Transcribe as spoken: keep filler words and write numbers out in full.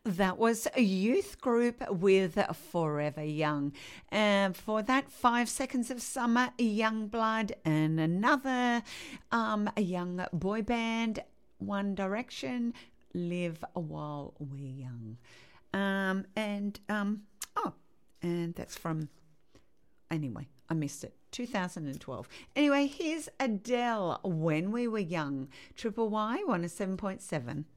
That was a youth group with Forever Young. And for that, Five Seconds of Summer, Young Blood, and another um, a young boy band, One Direction, Live While We're Young. Um, and, um, oh, and that's from, anyway, I missed it. two thousand twelve. Anyway, here's Adele, When We Were Young. Triple Y, one oh seven point seven.